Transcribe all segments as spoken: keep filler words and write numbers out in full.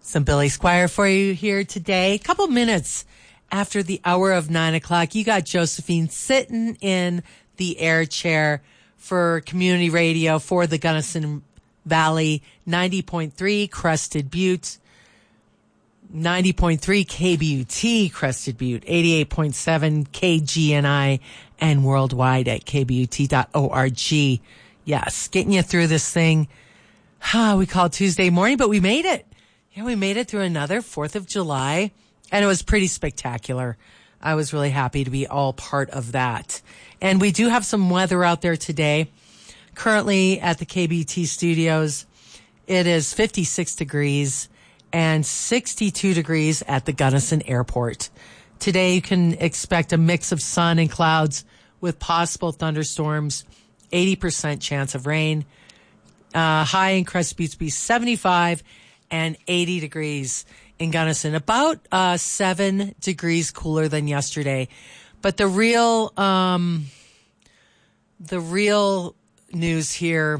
Some Billy Squire for you here today. A couple minutes after the hour of nine o'clock, you got Josephine sitting in the air chair for community radio for the Gunnison Valley, ninety point three Crested Butte, ninety point three K B U T Crested Butte, eighty-eight point seven K G N I, and worldwide at k b u t dot org. Yes, getting you through this thing. Ah, we call it Tuesday morning, but we made it. Yeah, we made it through another fourth of July, and it was pretty spectacular. I was really happy to be all part of that. And we do have some weather out there today. Currently at the K B T studios, it is fifty-six degrees and sixty-two degrees at the Gunnison Airport. Today you can expect a mix of sun and clouds with possible thunderstorms, eighty percent chance of rain. Uh, high in Crested Butte to be seventy-five and eighty degrees in Gunnison, about uh, seven degrees cooler than yesterday. But the real, um, the real news here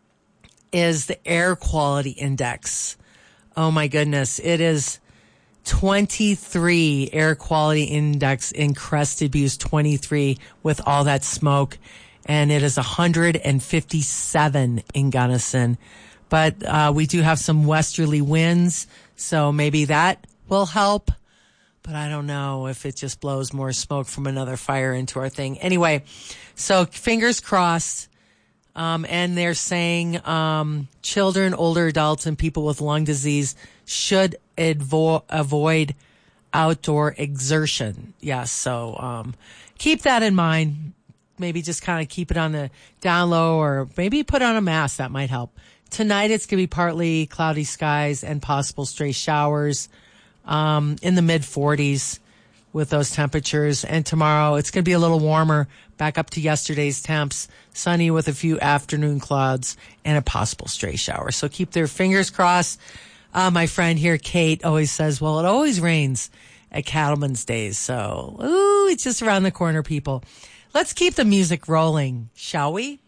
is the air quality index. Oh my goodness, it is twenty-three air quality index in Crested Butte, twenty-three with all that smoke, and it is one hundred fifty-seven in Gunnison. But uh, we do have some westerly winds, so maybe that will help. But I don't know if it just blows more smoke from another fire into our thing. Anyway, so fingers crossed. Um, and they're saying um, children, older adults, and people with lung disease should advo- avoid outdoor exertion. Yes, so um, keep that in mind. Maybe just kind of keep it on the down low, or maybe put on a mask. That might help. Tonight, it's going to be partly cloudy skies and possible stray showers um, in the mid forties with those temperatures. And tomorrow, it's going to be a little warmer, back up to yesterday's temps, sunny with a few afternoon clouds and a possible stray shower. So keep their fingers crossed. Uh, my friend here, Kate, always says, well, it always rains at Cattleman's Days. So, ooh, it's just around the corner, people. Let's keep the music rolling, shall we?